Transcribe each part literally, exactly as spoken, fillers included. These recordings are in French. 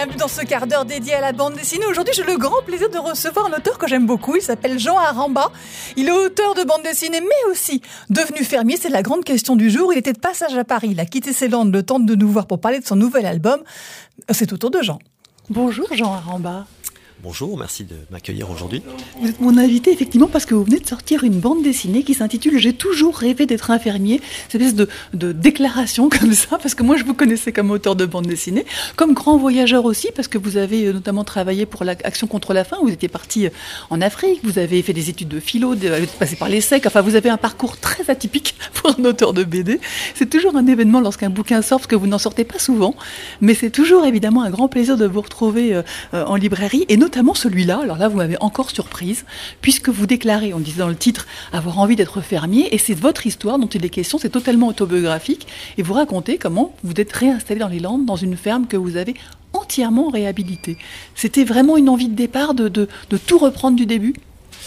bienvenue dans ce quart d'heure dédié à la bande dessinée. Aujourd'hui, j'ai le grand plaisir de recevoir un auteur que j'aime beaucoup. Il s'appelle Jean Aramba. Il est auteur de bande dessinée, mais aussi devenu fermier. C'est la grande question du jour. Il était de passage à Paris. Il a quitté ses Landes le temps de nous voir pour parler de son nouvel album. C'est au tour de Jean. Bonjour Jean Aramba. Bonjour, merci de m'accueillir aujourd'hui. Vous êtes mon invité effectivement parce que vous venez de sortir une bande dessinée qui s'intitule « J'ai toujours rêvé d'être un fermier ». C'est une espèce de, de déclaration comme ça, parce que moi je vous connaissais comme auteur de bande dessinée, comme grand voyageur aussi, parce que vous avez notamment travaillé pour l'Action contre la faim, vous étiez parti en Afrique, vous avez fait des études de philo, vous êtes passé par l'ESSEC, enfin vous avez un parcours très atypique pour un auteur de B D. C'est toujours un événement lorsqu'un bouquin sort, parce que vous n'en sortez pas souvent, mais c'est toujours évidemment un grand plaisir de vous retrouver euh, en librairie, et notamment celui-là. Alors là, vous m'avez encore surprise, puisque vous déclarez, on disait dans le titre, avoir envie d'être fermier, et c'est votre histoire dont il est question, c'est totalement autobiographique, et vous racontez comment vous êtes réinstallé dans les Landes, dans une ferme que vous avez entièrement réhabilitée. C'était vraiment une envie de départ de, de, de tout reprendre du début ?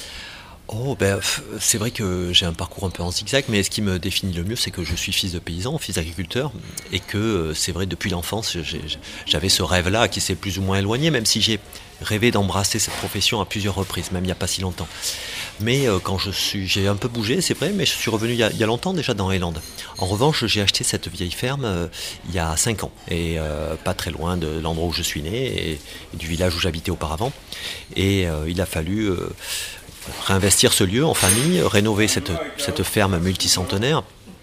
Oh, ben, c'est vrai que j'ai un parcours un peu en zigzag, mais ce qui me définit le mieux, c'est que je suis fils de paysan, fils d'agriculteur, et que c'est vrai, depuis l'enfance, j'ai, j'avais ce rêve-là qui s'est plus ou moins éloigné, même si j'ai rêvé d'embrasser cette profession à plusieurs reprises, même il n'y a pas si longtemps. Mais euh, quand je suis, j'ai un peu bougé, c'est vrai, mais je suis revenu il y a, il y a longtemps déjà dans les Landes. En revanche, j'ai acheté cette vieille ferme euh, il y a cinq ans, et euh, pas très loin de l'endroit où je suis né, et, et du village où j'habitais auparavant. Et euh, il a fallu euh, réinvestir ce lieu en famille, rénover cette, cette ferme multicentenaire,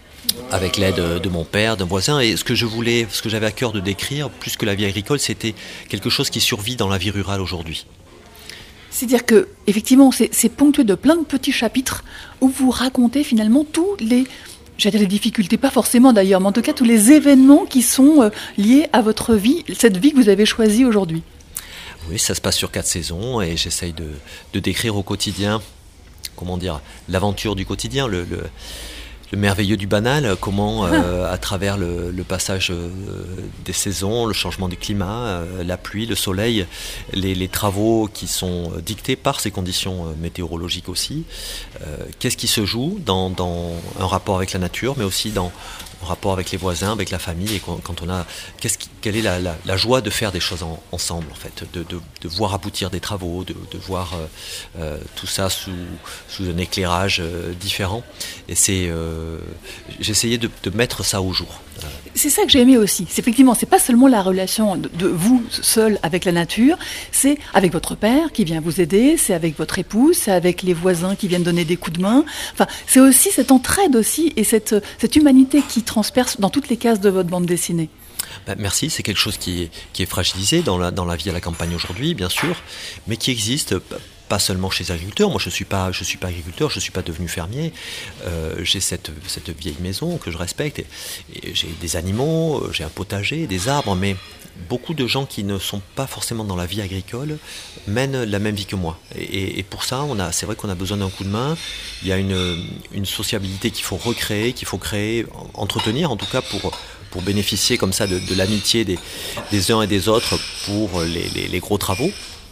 avec l'aide de mon père, d'un voisin. Et ce que je voulais, ce que j'avais à cœur de décrire, plus que la vie agricole, c'était quelque chose qui survit dans la vie rurale aujourd'hui. C'est-à-dire que, effectivement, c'est, c'est ponctué de plein de petits chapitres où vous racontez finalement tous les, j'allais dire les difficultés, pas forcément d'ailleurs, mais en tout cas tous les événements qui sont euh, liés à votre vie, cette vie que vous avez choisie aujourd'hui. Oui, ça se passe sur quatre saisons et j'essaye de, de décrire au quotidien, comment dire, l'aventure du quotidien, le, le, le merveilleux du banal, comment euh, à travers le, le passage euh, des saisons, le changement du climat, euh, la pluie, le soleil, les, les travaux qui sont dictés par ces conditions euh, météorologiques aussi, euh, qu'est-ce qui se joue dans, dans un rapport avec la nature, mais aussi dans en rapport avec les voisins, avec la famille, et quand, quand on a, qu'est-ce qui, quelle est la, la, la joie de faire des choses en, ensemble, en fait, de, de, de voir aboutir des travaux, de, de voir euh, euh, tout ça sous, sous un éclairage euh, différent. Et c'est, euh, j'essayais de, de mettre ça au jour. C'est ça que j'ai aimé aussi. C'est effectivement, c'est pas seulement la relation de, de vous seul avec la nature, c'est avec votre père qui vient vous aider, c'est avec votre épouse, c'est avec les voisins qui viennent donner des coups de main. Enfin, c'est aussi cette entraide aussi et cette, cette humanité qui transperce dans toutes les cases de votre bande dessinée. Ben, merci, c'est quelque chose qui est, qui est fragilisé dans la, dans la vie à la campagne aujourd'hui, bien sûr, mais qui existe pas seulement chez les agriculteurs. Moi, je ne suis pas, je suis pas agriculteur, je ne suis pas devenu fermier. Euh, j'ai cette, cette vieille maison que je respecte. Et, et j'ai des animaux, j'ai un potager, des arbres, mais beaucoup de gens qui ne sont pas forcément dans la vie agricole mènent la même vie que moi. Et, et pour ça, on a, c'est vrai qu'on a besoin d'un coup de main. Il y a une, une sociabilité qu'il faut recréer, qu'il faut créer, entretenir en tout cas pour... pour bénéficier comme ça de, de l'amitié des, des uns et des autres pour les, les, les gros travaux.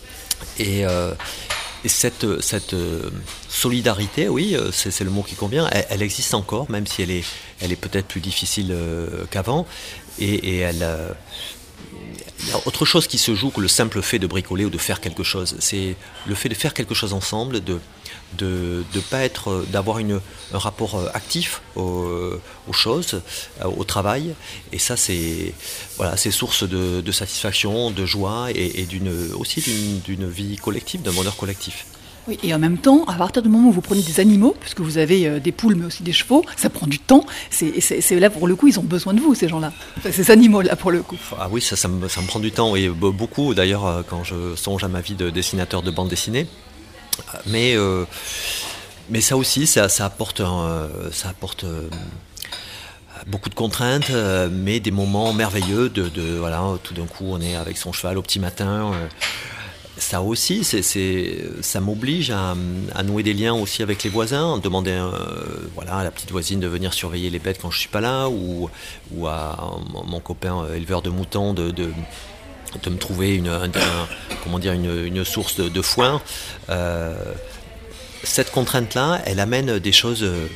Et, euh, et cette, cette solidarité, oui, c'est, c'est le mot qui convient, elle, elle existe encore, même si elle est, elle est peut-être plus difficile euh, qu'avant. Et, et elle... Euh, il y a autre chose qui se joue que le simple fait de bricoler ou de faire quelque chose. C'est le fait de faire quelque chose ensemble, de de de pas être, d'avoir une un rapport actif aux, aux choses, au travail. Et ça, c'est voilà, c'est source de, de satisfaction, de joie et, et d'une aussi d'une, d'une vie collective, d'un bonheur collectif. Oui, et en même temps, à partir du moment où vous prenez des animaux, puisque vous avez euh, des poules mais aussi des chevaux, ça prend du temps. C'est, c'est, c'est là pour le coup, ils ont besoin de vous, ces gens-là, enfin, ces animaux-là pour le coup. Ah oui, ça, ça, me, ça me prend du temps, et beaucoup d'ailleurs quand je songe à ma vie de dessinateur de bande dessinée. Mais euh, mais ça aussi, ça, ça apporte, un, ça apporte euh, beaucoup de contraintes, euh, mais des moments merveilleux. De, de voilà, tout d'un coup, on est avec son cheval au petit matin. Euh, Ça aussi, c'est, c'est, ça m'oblige à, à nouer des liens aussi avec les voisins, demander euh, voilà, à la petite voisine de venir surveiller les bêtes quand je ne suis pas là, ou, ou à mon copain éleveur de moutons de, de, de me trouver une, un, un, comment dire, une, une source de, de foin. Euh, cette contrainte-là, elle amène des choses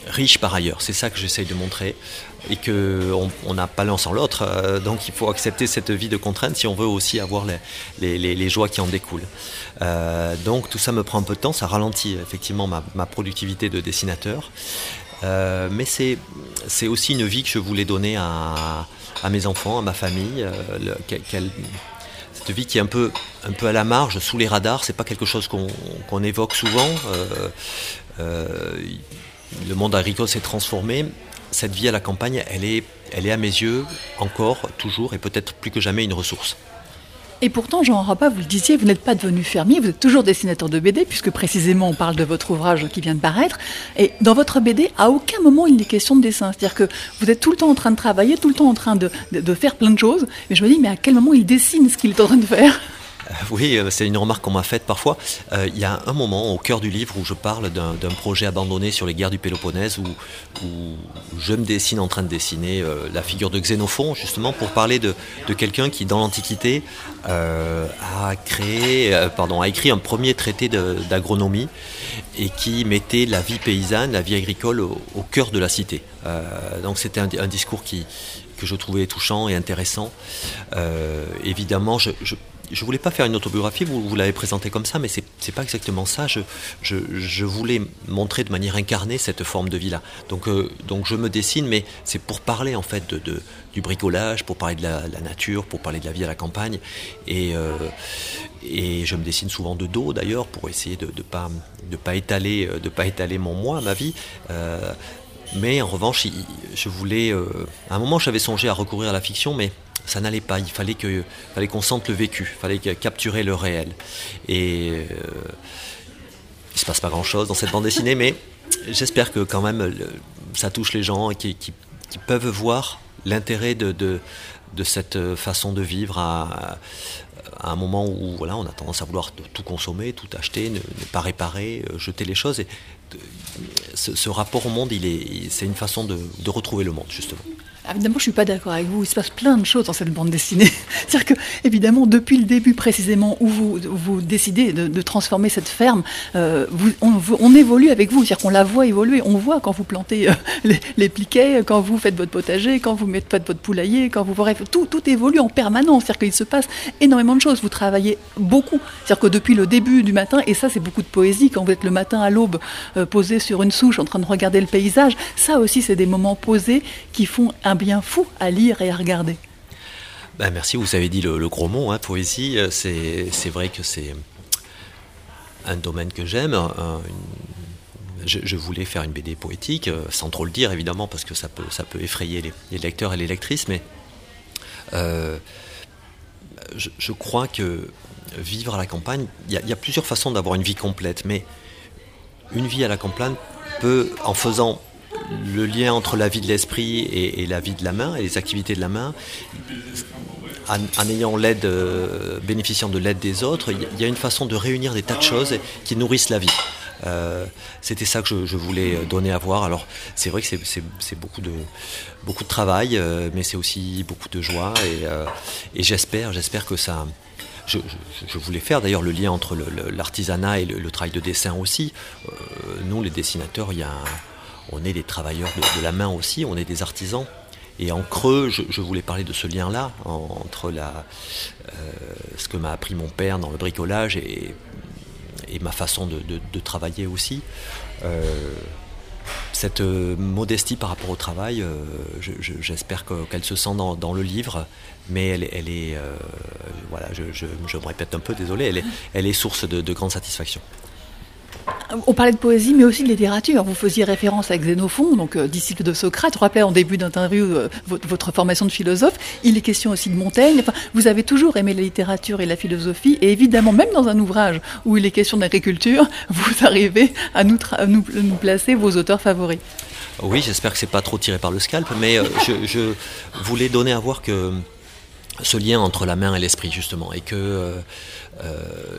riche par ailleurs. C'est ça que j'essaye de montrer. Et qu'on n'a pas l'un sans l'autre. Euh, donc il faut accepter cette vie de contrainte si on veut aussi avoir les, les, les, les joies qui en découlent. Euh, donc tout ça me prend un peu de temps. Ça ralentit effectivement ma, ma productivité de dessinateur. Euh, mais c'est, c'est aussi une vie que je voulais donner à, à mes enfants, à ma famille. Euh, le, quel, cette vie qui est un peu, un peu à la marge, sous les radars. C'est pas quelque chose qu'on, qu'on évoque souvent. Euh, euh, le monde agricole s'est transformé. Cette vie à la campagne, elle est, elle est à mes yeux encore, toujours et peut-être plus que jamais une ressource. Et pourtant, Jean Rappa, vous le disiez, vous n'êtes pas devenu fermier, vous êtes toujours dessinateur de B D, puisque précisément on parle de votre ouvrage qui vient de paraître. Et dans votre B D, à aucun moment il n'est question de dessin. C'est-à-dire que vous êtes tout le temps en train de travailler, tout le temps en train de, de, de faire plein de choses. Mais je me dis, mais à quel moment il dessine ce qu'il est en train de faire ? Oui, c'est une remarque qu'on m'a faite parfois. Euh, il y a un moment au cœur du livre où je parle d'un, d'un projet abandonné sur les guerres du Péloponnèse où, où je me dessine en train de dessiner euh, la figure de Xénophon, justement pour parler de, de quelqu'un qui, dans l'Antiquité, euh, a créé, euh, pardon, a écrit un premier traité de, d'agronomie et qui mettait la vie paysanne, la vie agricole au, au cœur de la cité. Euh, donc c'était un, un discours qui, que je trouvais touchant et intéressant. Euh, évidemment, je, je Je voulais pas faire une autobiographie, vous, vous l'avez présenté comme ça, mais c'est, c'est pas exactement ça. Je, je, je voulais montrer de manière incarnée cette forme de vie-là. Donc, euh, donc je me dessine, mais c'est pour parler en fait de, de, du bricolage, pour parler de la, la nature, pour parler de la vie à la campagne. Et, euh, et je me dessine souvent de dos d'ailleurs, pour essayer de ne pas, de pas étaler, de pas étaler mon moi, ma vie. Euh, mais en revanche, je voulais... Euh, à un moment, j'avais songé à recourir à la fiction, mais ça n'allait pas, il fallait, que, fallait qu'on sente le vécu, il fallait capturer le réel. Et euh, il ne se passe pas grand-chose dans cette bande dessinée, mais j'espère que quand même le, ça touche les gens et qui, qui, qui peuvent voir l'intérêt de, de, de cette façon de vivre à, à un moment où voilà, on a tendance à vouloir tout consommer, tout acheter, ne, ne pas réparer, jeter les choses. Et de, ce, ce rapport au monde, il est, c'est une façon de, de retrouver le monde, justement. Évidemment, je ne suis pas d'accord avec vous. Il se passe plein de choses dans cette bande dessinée. C'est-à-dire que, évidemment, depuis le début précisément où vous, vous décidez de, de transformer cette ferme, euh, vous, on, on évolue avec vous. C'est-à-dire qu'on la voit évoluer. On voit quand vous plantez euh, les, les pliquets, quand vous faites votre potager, quand vous mettez votre poulailler, quand vous bref, tout, tout évolue en permanence. C'est-à-dire qu'il se passe énormément de choses. Vous travaillez beaucoup. C'est-à-dire que depuis le début du matin, et ça, c'est beaucoup de poésie. Quand vous êtes le matin à l'aube, euh, posé sur une souche, en train de regarder le paysage, ça aussi, c'est des moments posés qui font un bien fou à lire et à regarder. Ben merci, vous avez dit le, le gros mot, hein, poésie. C'est, c'est vrai que c'est un domaine que j'aime. Un, une, je, je voulais faire une B D poétique, sans trop le dire évidemment, parce que ça peut, ça peut effrayer les, les lecteurs et les lectrices, mais euh, je, je crois que vivre à la campagne, il y, y a plusieurs façons d'avoir une vie complète, mais une vie à la campagne peut, en faisant le lien entre la vie de l'esprit et, et la vie de la main, et les activités de la main, en, en ayant l'aide, euh, bénéficiant de l'aide des autres, il y a une façon de réunir des tas de choses qui nourrissent la vie. Euh, c'était ça que je, je voulais donner à voir. Alors c'est vrai que c'est, c'est, c'est beaucoup de beaucoup de travail, euh, mais c'est aussi beaucoup de joie et, euh, et j'espère, j'espère que ça. Je, je, je voulais faire d'ailleurs le lien entre le, le, l'artisanat et le, le travail de dessin aussi. Euh, nous, les dessinateurs, il y a un, on est des travailleurs de, de la main aussi, on est des artisans. Et en creux, je, je voulais parler de ce lien-là en, entre la, euh, ce que m'a appris mon père dans le bricolage et, et ma façon de, de, de travailler aussi. Euh, cette modestie par rapport au travail, euh, je, je, j'espère que, qu'elle se sent dans, dans le livre, mais elle, elle est, euh, voilà, je, je, je me répète un peu, désolé, elle est, elle est source de, de grande satisfaction. On parlait de poésie, mais aussi de littérature. Vous faisiez référence à Xénophon, donc euh, disciple de Socrate. Je rappelais en début d'interview euh, votre, votre formation de philosophe. Il est question aussi de Montaigne. Enfin, vous avez toujours aimé la littérature et la philosophie, et évidemment, même dans un ouvrage où il est question d'agriculture, vous arrivez à nous, tra- à nous, nous placer vos auteurs favoris. Oui, j'espère que c'est pas trop tiré par le scalp, mais euh, je, je voulais donner à voir que ce lien entre la main et l'esprit, justement, et que euh, euh,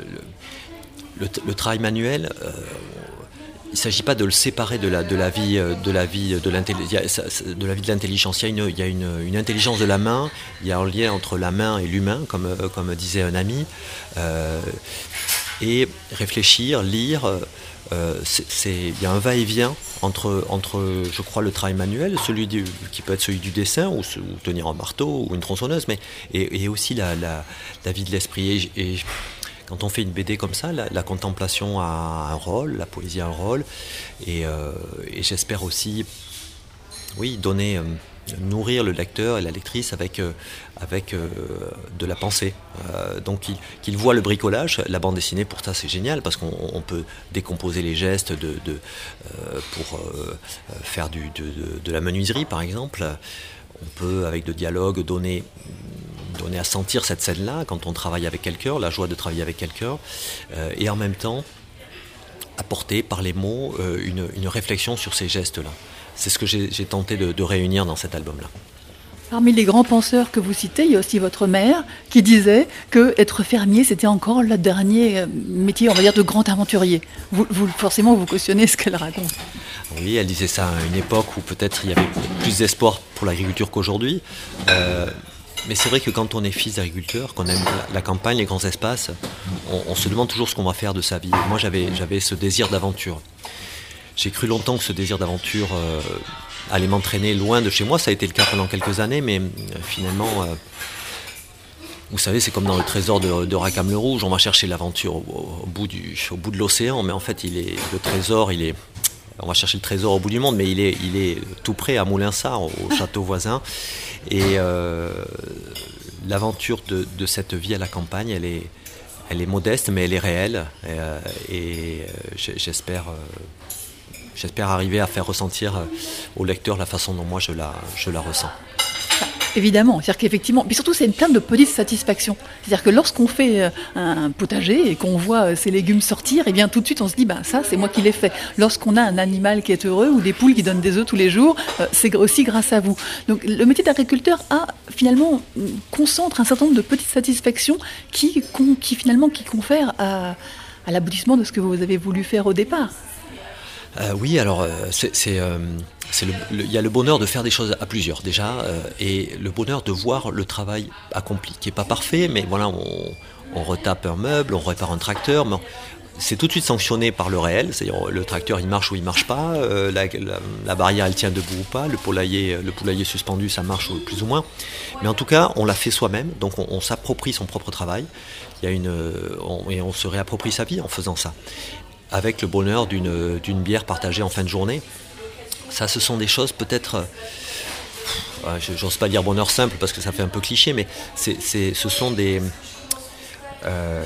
le, le travail manuel, euh, il ne s'agit pas de le séparer de la, de la vie de la vie de l'intelligence, de la vie de l'intelligence. Il y a, une, il y a une, une intelligence de la main, il y a un lien entre la main et l'humain, comme, comme disait un ami. Euh, et réfléchir, lire, euh, c'est, c'est, il y a un va-et-vient entre, entre, je crois, le travail manuel, celui du, qui peut être celui du dessin, ou, ou tenir un marteau, ou une tronçonneuse, mais, et, et aussi la, la, la vie de l'esprit. Et, et quand on fait une B D comme ça, la, la contemplation a un rôle, la poésie a un rôle, et, euh, et j'espère aussi, oui, donner... Euh, nourrir le lecteur et la lectrice avec, euh, avec euh, de la pensée. Euh, donc qu'il, qu'il voit le bricolage, la bande dessinée pour ça c'est génial parce qu'on on peut décomposer les gestes de, de, euh, pour euh, faire du, de, de, de la menuiserie par exemple. On peut avec de dialogue donner, donner à sentir cette scène-là quand on travaille avec quelqu'un, la joie de travailler avec quelqu'un, euh, et en même temps apporter par les mots euh, une, une réflexion sur ces gestes-là. C'est ce que j'ai, j'ai tenté de, de réunir dans cet album-là. Parmi les grands penseurs que vous citez, il y a aussi votre mère qui disait que être fermier, c'était encore le dernier métier, on va dire, de grand aventurier. Vous, vous, forcément, vous cautionnez ce qu'elle raconte. Oui, elle disait ça à une époque où peut-être il y avait plus d'espoir pour l'agriculture qu'aujourd'hui. Euh, mais c'est vrai que quand on est fils d'agriculteur, qu'on aime la, la campagne, les grands espaces, on, on se demande toujours ce qu'on va faire de sa vie. Moi, j'avais, j'avais ce désir d'aventure. J'ai cru longtemps que ce désir d'aventure euh, allait m'entraîner loin de chez moi. Ça a été le cas pendant quelques années, mais euh, finalement, euh, vous savez, c'est comme dans le trésor de, de Rackham-le-Rouge. On va chercher l'aventure au, au, bout du, au bout de l'océan, mais en fait, il est, le trésor, il est, on va chercher le trésor au bout du monde, mais il est, il est tout près à Moulinsart, au château voisin. Et euh, l'aventure de, de cette vie à la campagne, elle est, elle est modeste, mais elle est réelle. Et, euh, et euh, j'espère... Euh, J'espère arriver à faire ressentir au lecteur la façon dont moi je la, je la ressens. Évidemment, c'est-à-dire qu'effectivement, mais surtout c'est une plein de petites satisfactions. C'est-à-dire que lorsqu'on fait un potager et qu'on voit ces légumes sortir, et bien tout de suite on se dit bah ça c'est moi qui l'ai fait. Lorsqu'on a un animal qui est heureux ou des poules qui donnent des œufs tous les jours, c'est aussi grâce à vous. Donc le métier d'agriculteur a finalement concentre un certain nombre de petites satisfactions qui, qui finalement qui confèrent à, à l'aboutissement de ce que vous avez voulu faire au départ. Euh, oui, alors euh, c'est, c'est, euh, c'est le, le, y a le bonheur de faire des choses à plusieurs déjà, euh, et le bonheur de voir le travail accompli, qui n'est pas parfait, mais voilà, on, on retape un meuble, on répare un tracteur, mais c'est tout de suite sanctionné par le réel, c'est-à-dire le tracteur il marche ou il marche pas, euh, la, la, la barrière elle tient debout ou pas, le poulailler, le poulailler suspendu ça marche plus ou moins, mais en tout cas on l'a fait soi-même, donc on, on s'approprie son propre travail, il y a une, on, et on se réapproprie sa vie en faisant ça. Avec le bonheur d'une, d'une bière partagée en fin de journée. Ça, ce sont des choses peut-être... Euh, j'ose pas dire bonheur simple parce que ça fait un peu cliché, mais c'est, c'est, ce sont des... Euh,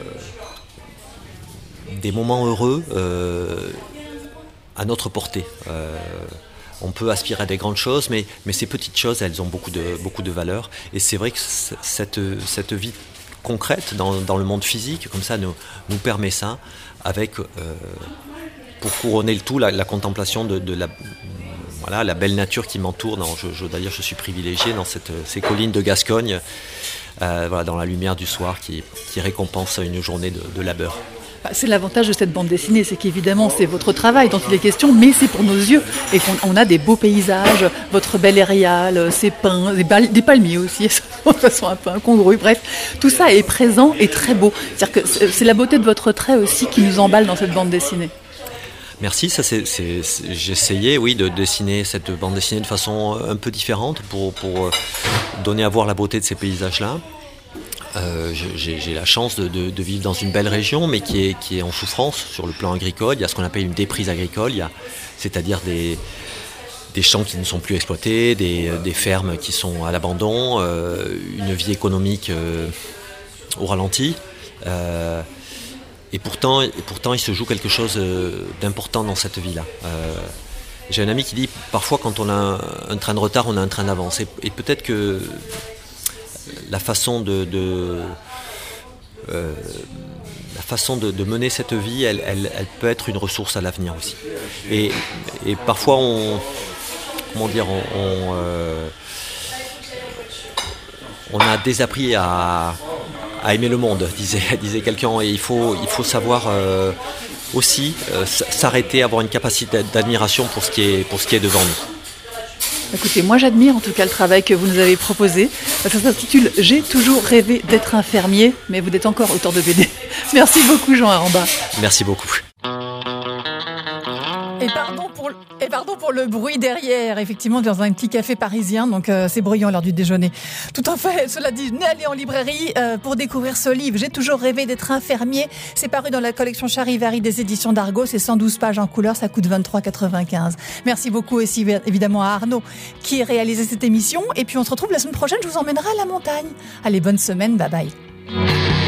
des moments heureux euh, à notre portée. Euh, on peut aspirer à des grandes choses, mais, mais ces petites choses, elles ont beaucoup de, beaucoup de valeur. Et c'est vrai que cette, cette vie concrète dans, dans le monde physique, comme ça, nous, nous permet ça, avec, euh, pour couronner le tout, la, la contemplation de, de la, voilà, la belle nature qui m'entoure. Non, je, je, d'ailleurs, je suis privilégié dans cette, ces collines de Gascogne, euh, voilà, dans la lumière du soir qui, qui récompense une journée de, de labeur. C'est l'avantage de cette bande dessinée, c'est qu'évidemment c'est votre travail dont il est question, mais c'est pour nos yeux et qu'on on a des beaux paysages, votre bel aérial, ces pins, des, bal- des palmiers aussi, de façon un peu incongrue, bref, tout ça est présent et très beau. C'est-à-dire que c'est, c'est la beauté de votre trait aussi qui nous emballe dans cette bande dessinée. Merci, ça c'est, c'est, c'est, j'ai essayé oui, de dessiner cette bande dessinée de façon un peu différente pour, pour donner à voir la beauté de ces paysages-là. Euh, j'ai, j'ai la chance de, de, de vivre dans une belle région, mais qui est, qui est en souffrance sur le plan agricole. Il y a ce qu'on appelle une déprise agricole, il y a, c'est-à-dire des, des champs qui ne sont plus exploités, des, des fermes qui sont à l'abandon, euh, une vie économique euh, au ralenti. Euh, et, pourtant, et pourtant, il se joue quelque chose d'important dans cette vie-là. Euh, j'ai un ami qui dit, parfois quand on a un, un train de retard, on a un train d'avance. Et, et peut-être que la façon de, de, euh, la façon de, de mener cette vie, elle, elle, elle peut être une ressource à l'avenir aussi. Et, et parfois, on, comment dire, on, on, euh, on a désappris à, à aimer le monde, disait, disait quelqu'un. Et il faut, il faut savoir euh, aussi euh, s'arrêter, avoir une capacité d'admiration pour ce qui est, pour ce qui est devant nous. Écoutez, moi j'admire en tout cas le travail que vous nous avez proposé. Ça s'intitule « J'ai toujours rêvé d'être un fermier », mais vous êtes encore auteur de B D. Merci beaucoup Jean Aranda. Merci beaucoup. pardon pour, et pardon pour le bruit derrière, effectivement, dans un petit café parisien, donc euh, c'est bruyant à l'heure du déjeuner. Tout en fait, cela dit, allez en librairie euh, pour découvrir ce livre. J'ai toujours rêvé d'être infirmier. C'est paru dans la collection Charivari des éditions d'Argo. C'est cent douze pages en couleur, ça coûte vingt-trois quatre-vingt-quinze. Merci beaucoup aussi évidemment à Arnaud qui a réalisé cette émission. Et puis on se retrouve la semaine prochaine, je vous emmènerai à la montagne. Allez, bonne semaine, bye bye.